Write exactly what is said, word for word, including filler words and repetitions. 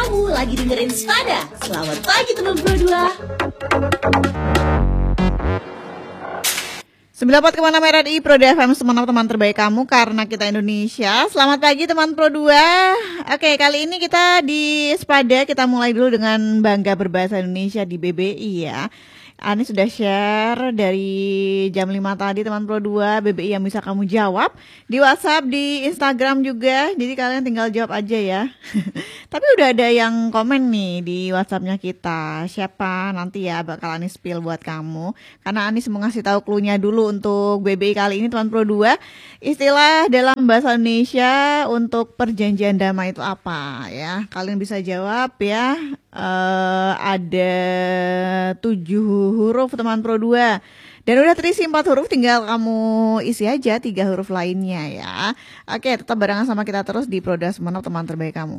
Kamu lagi dengerin Spada. Selamat pagi teman Pro dua. sembilan puluh empat koma enam R R I Pro dua F M, teman-teman terbaik kamu karena kita Indonesia. Selamat pagi teman Pro dua. Oke, kali ini kita di Spada, kita mulai dulu dengan bangga berbahasa Indonesia di B B I ya. Ani sudah share dari jam lima tadi teman Pro dua, B B I yang bisa kamu jawab di WhatsApp, di Instagram juga. Jadi kalian tinggal jawab aja ya. Tapi udah ada yang komen nih di WhatsAppnya kita. Siapa nanti ya bakal Ani spill buat kamu. Karena Anis mau ngasih tahu cluenya dulu untuk B B I kali ini teman Pro dua. Istilah dalam bahasa Indonesia untuk perjanjian damai itu apa ya? Kalian bisa jawab ya. Uh, ada tujuh huruf teman Pro dua. Dan udah terisi empat huruf, tinggal kamu isi aja tiga huruf lainnya ya. Oke, tetap barengan sama kita terus di Pro dua Semenop, teman terbaik kamu.